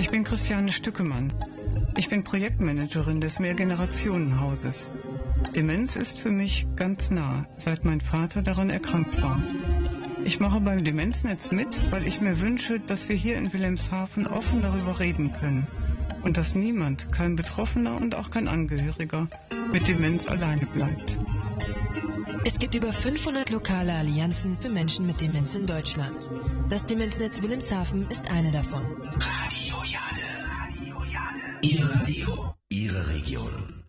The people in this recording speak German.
Ich bin Christiane Stückemann. Ich bin Projektmanagerin des Mehrgenerationenhauses. Demenz ist für mich ganz nah, seit mein Vater daran erkrankt war. Ich mache beim Demenznetz mit, weil ich mir wünsche, dass wir hier in Wilhelmshaven offen darüber reden können. Und dass niemand, kein Betroffener und auch kein Angehöriger, mit Demenz alleine bleibt. Es gibt über 500 lokale Allianzen für Menschen mit Demenz in Deutschland. Das Demenznetz Wilhelmshaven ist eine davon. Radio Jade. Ihr Radio, Ihre Region.